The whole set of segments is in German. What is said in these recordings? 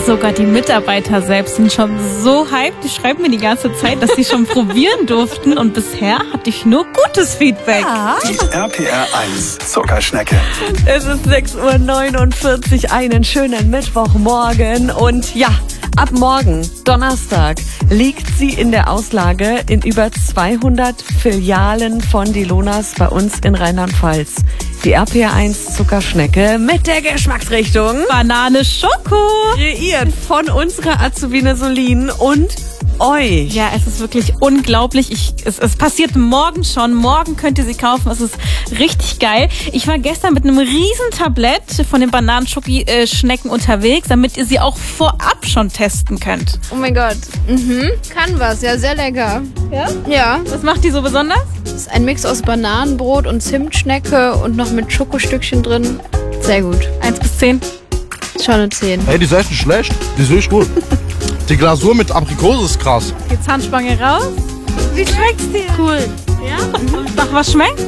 Sogar die Mitarbeiter selbst sind schon so hyped. Die schreiben mir die ganze Zeit, dass sie schon probieren durften. Und bisher hatte ich nur gutes Feedback. Ja. Die RPR 1 Zuckerschnecke. Es ist 6:49 Uhr, einen schönen Mittwochmorgen. Und ja, ab morgen, Donnerstag, liegt sie in der Auslage in über 200 Filialen von die Lonas bei uns in Rheinland-Pfalz. Die RPR 1 Zuckerschnecke mit der Geschmacksrichtung Banane Schoko. kreiert von unserer Azubine Solin und euch. Ja, es ist wirklich unglaublich. Es passiert morgen schon. Morgen könnt ihr sie kaufen. Es ist richtig geil. Ich war gestern mit einem riesen Tablett von den Bananenschoki-Schnecken unterwegs, damit ihr sie auch vorab schon testen könnt. Oh mein Gott. Kann was. Ja, sehr lecker. Ja? Ja. Was macht die so besonders? Das ist ein Mix aus Bananenbrot und Zimtschnecke und noch mit Schokostückchen drin. Sehr gut. 1 bis 10. Schon eine 10. Hey, die ist echt nicht schlecht. Die ist wirklich gut. Die Glasur mit Aprikose ist krass. Die Zahnspange raus. Wie schmeckt's dir? Cool. Ja? Nach was schmeckt?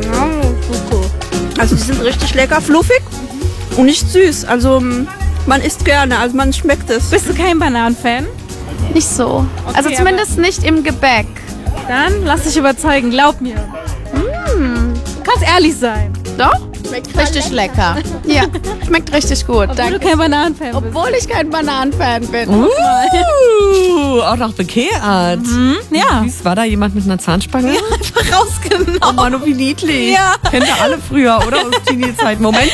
Also die sind richtig lecker, fluffig und nicht süß. Also man isst gerne, also man schmeckt es. Bist du kein Bananenfan? Nicht so. Also Okay, zumindest nicht im Gebäck. Dann lass dich überzeugen. Glaub mir. Du kannst ehrlich sein. Doch? Schmeckt richtig lecker. Ja, schmeckt richtig gut. Obwohl du kein Bananenfan bist. Obwohl ich kein Bananenfan bin. Auch noch bekehrt. Ja. Süß, war da jemand mit einer Zahnspange? Einfach rausgenommen. Oh Mann, wie niedlich. Ja. Kennt ihr alle früher, oder? Aus Teenie-Zeit. Moment.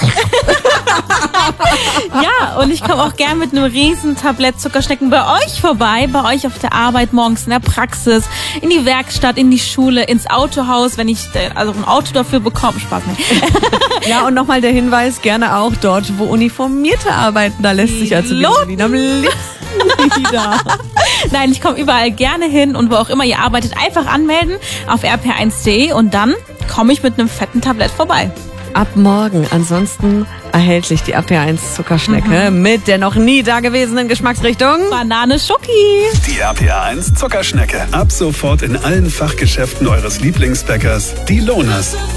Ja, und ich komme auch gern mit einem riesen Tablett Zuckerschnecken bei euch vorbei, bei euch auf der Arbeit, morgens in der Praxis, in die Werkstatt, in die Schule, ins Autohaus, wenn ich also ein Auto dafür bekomme. Spaß nicht. Ja, und nochmal der Hinweis, gerne auch dort, wo Uniformierte arbeiten. Da lässt sich also Berlin am liebsten wieder. Nein, ich komme überall gerne hin und wo auch immer ihr arbeitet, einfach anmelden auf rpr1.de und dann komme ich mit einem fetten Tablett vorbei. Ab morgen ansonsten erhältlich die RPR 1 Zuckerschnecke mit der noch nie dagewesenen Geschmacksrichtung Banane Schoki. Die RPR 1 Zuckerschnecke. Ab sofort in allen Fachgeschäften eures Lieblingsbäckers, die Lonas.